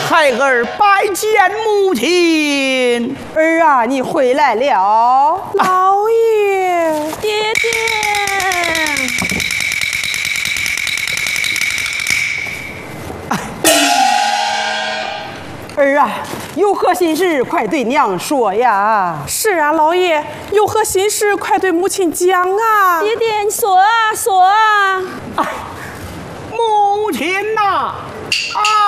孩儿拜见母亲。 儿啊，你回来了， 老爷， 爹爹。 儿啊，有何心事，快对娘说呀！ 是啊，老爷，有何心事，快对母亲讲啊！ 爹爹，你说啊，说啊！ 母亲呐，啊！